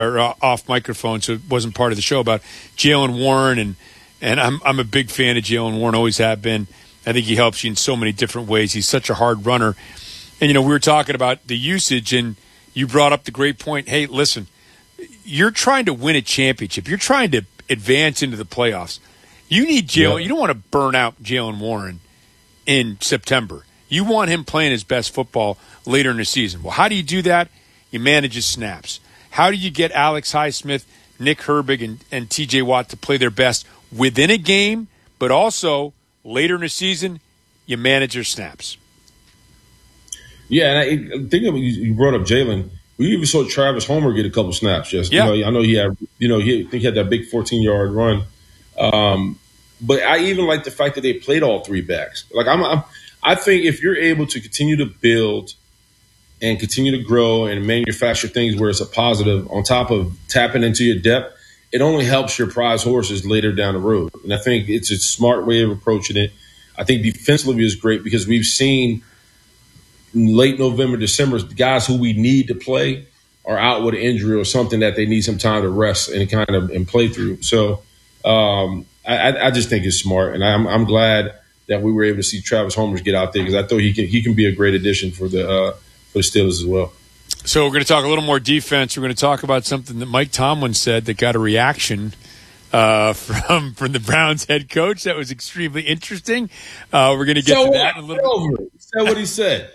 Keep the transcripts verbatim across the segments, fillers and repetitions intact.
or uh, off microphone, so it wasn't part of the show, about Jaylen Warren, and and I'm I'm a big fan of Jaylen Warren, always have been. I think he helps you in so many different ways. He's such a hard runner, and you know we were talking about the usage, and you brought up the great point. Hey, listen, you're trying to win a championship. You're trying to advance into the playoffs. You need Jaylen. Yeah. You don't want to burn out Jaylen Warren in September. You want him playing his best football later in the season. Well, how do you do that? You manage his snaps. How do you get Alex Highsmith, Nick Herbig, and, and T J Watt to play their best within a game, but also later in the season, you manage their snaps? Yeah, and I, I think of, you brought up Jaylen. We even saw Travis Homer get a couple snaps. Just yeah. you know, I know he had, you know, he I think he had that big fourteen-yard run. Um, but I even like the fact that they played all three backs. Like I'm, I'm, I think if you're able to continue to build and continue to grow and manufacture things where it's a positive on top of tapping into your depth, it only helps your prize horses later down the road. And I think it's a smart way of approaching it. I think defensively is great because we've seen in late November, December, the guys who we need to play are out with an injury or something that they need some time to rest and kind of and play through. So um, I, I just think it's smart. And I'm, I'm glad that we were able to see Travis Homers get out there because I thought he can, he can be a great addition for the uh, for the Steelers as well. So we're going to talk a little more defense. We're going to talk about something that Mike Tomlin said that got a reaction uh, from from the Browns head coach. That was extremely interesting. Uh, we're going to get so to that in a little bit. He said what he said.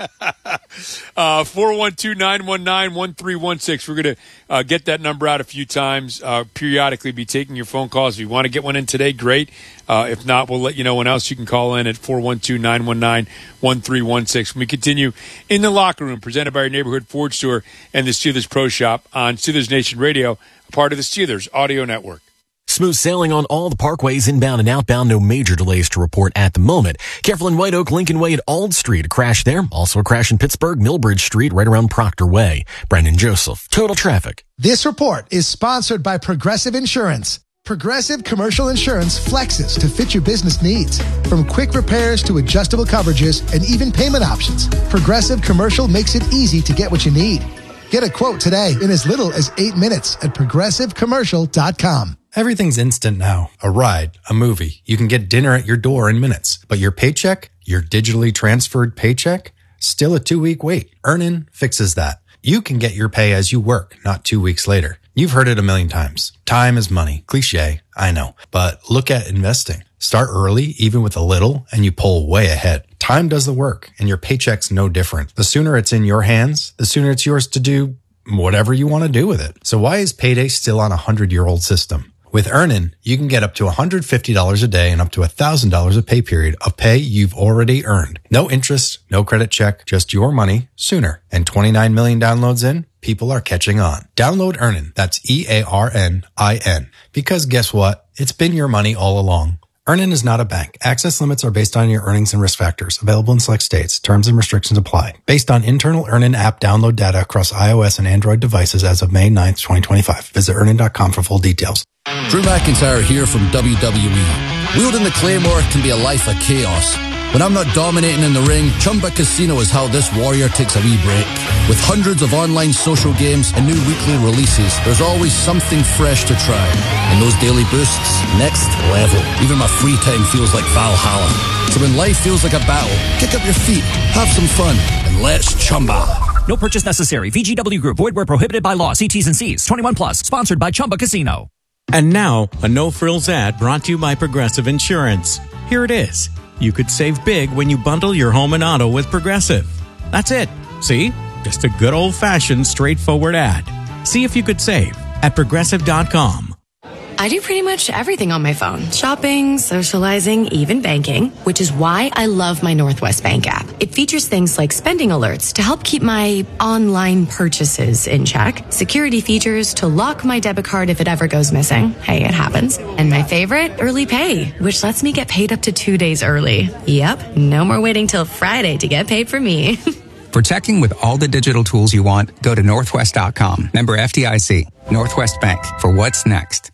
uh, four one two, nine one nine, one three one six. We're going to uh, get that number out a few times, uh, periodically be taking your phone calls. If you want to get one in today, great. Uh, if not, we'll let you know when else you can call in at four one two, nine one nine, one three one six. When we continue in the locker room, presented by your neighborhood Ford store and the Steelers Pro Shop on Steelers Nation Radio, a part of the Steelers Audio Network. Smooth sailing on all the parkways inbound and outbound. No major delays to report at the moment. Careful in White Oak, Lincoln Way, at Ald Street. A crash there. Also a crash in Pittsburgh, Millbridge Street, right around Proctor Way. Brandon Joseph, Total Traffic. This report is sponsored by Progressive Insurance. Progressive Commercial Insurance flexes to fit your business needs. From quick repairs to adjustable coverages and even payment options, Progressive Commercial makes it easy to get what you need. Get a quote today in as little as eight minutes at progressive commercial dot com. Everything's instant now. A ride, a movie. You can get dinner at your door in minutes. But your paycheck, your digitally transferred paycheck, still a two-week wait. Earnin fixes that. You can get your pay as you work, not two weeks later. You've heard it a million times. Time is money. Cliché, I know. But look at investing. Start early, even with a little, and you pull way ahead. Time does the work, and your paycheck's no different. The sooner it's in your hands, the sooner it's yours to do whatever you want to do with it. So why is payday still on a hundred-year-old system? With Earnin, you can get up to one hundred fifty dollars a day and up to one thousand dollars a pay period of pay you've already earned. No interest, no credit check, just your money sooner. And twenty-nine million downloads in, people are catching on. Download Earnin. That's E A R N I N. Because guess what? It's been your money all along. Earnin is not a bank. Access limits are based on your earnings and risk factors. Available in select states. Terms and restrictions apply. Based on internal Earnin app download data across iOS and Android devices as of May ninth, twenty twenty-five. Visit earnin dot com for full details. Drew McIntyre here from W W E. Wielding the Claymore can be a life of chaos. When I'm not dominating in the ring, Chumba Casino is how this warrior takes a wee break. With hundreds of online social games and new weekly releases, there's always something fresh to try. And those daily boosts, next level. Even my free time feels like Valhalla. So when life feels like a battle, kick up your feet, have some fun, and let's chumba. No purchase necessary. V G W Group. Void where prohibited by law. See T's and C's. twenty-one plus. Sponsored by Chumba Casino. And now, a no-frills ad brought to you by Progressive Insurance. Here it is. You could save big when you bundle your home and auto with Progressive. That's it. See? Just a good old-fashioned, straightforward ad. See if you could save at progressive dot com. I do pretty much everything on my phone. Shopping, socializing, even banking, which is why I love my Northwest Bank app. It features things like spending alerts to help keep my online purchases in check, security features to lock my debit card if it ever goes missing. Hey, it happens. And my favorite, early pay, which lets me get paid up to two days early. Yep, no more waiting till Friday to get paid for me. For checking with all the digital tools you want, go to northwest dot com. Member F D I C. Northwest Bank. For what's next.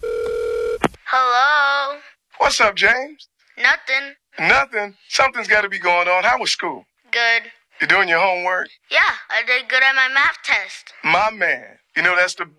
Hello? What's up, James? Nothing. Nothing? Something's got to be going on. How was school? Good. You doing your homework? Yeah, I did good at my math test. My man. You know, that's the